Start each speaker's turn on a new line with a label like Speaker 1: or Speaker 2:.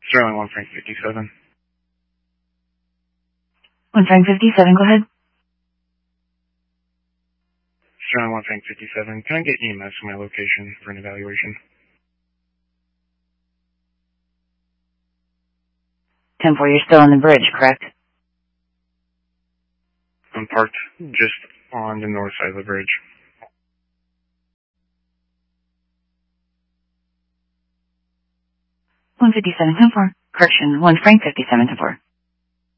Speaker 1: Sterling 1 Frank 57.
Speaker 2: 1 Frank 57, go ahead.
Speaker 1: Sterling 1 Frank 57. Can I get EMS to my location for an evaluation?
Speaker 2: 10-4, you're still on the bridge, correct?
Speaker 1: I'm parked just on the north side of the bridge.
Speaker 2: 157, 10-4. Correction, 1 Frank 57, 10-4.